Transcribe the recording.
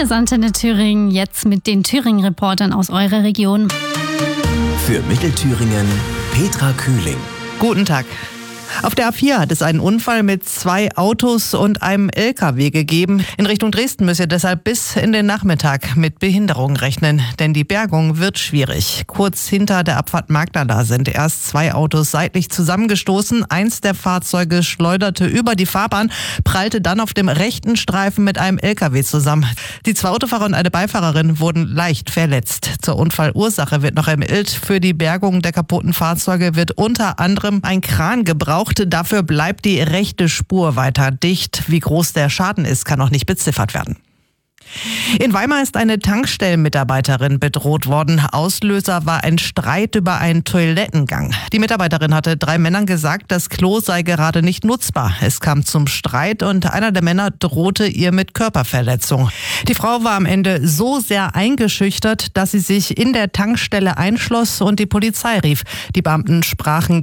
ist Antenne Thüringen, jetzt mit den Thüringen-Reportern aus eurer Region. Für Mittelthüringen Petra Kühling. Guten Tag. Auf der A4 hat es einen Unfall mit 2 Autos und einem LKW gegeben. In Richtung Dresden müsst ihr deshalb bis in den Nachmittag mit Behinderungen rechnen, denn die Bergung wird schwierig. Kurz hinter der Abfahrt Magdala sind erst 2 Autos seitlich zusammengestoßen. Eins der Fahrzeuge schleuderte über die Fahrbahn, prallte dann auf dem rechten Streifen mit einem LKW zusammen. Die 2 Autofahrer und eine Beifahrerin wurden leicht verletzt. Zur Unfallursache wird noch ermittelt. Für die Bergung der kaputten Fahrzeuge wird unter anderem ein Kran gebraucht. Dafür bleibt die rechte Spur weiter dicht. Wie groß der Schaden ist, kann noch nicht beziffert werden. In Weimar ist eine Tankstellenmitarbeiterin bedroht worden. Auslöser war ein Streit über einen Toilettengang. Die Mitarbeiterin hatte 3 Männern gesagt, das Klo sei gerade nicht nutzbar. Es kam zum Streit und einer der Männer drohte ihr mit Körperverletzung. Die Frau war am Ende so sehr eingeschüchtert, dass sie sich in der Tankstelle einschloss und die Polizei rief. Die Beamten sprachen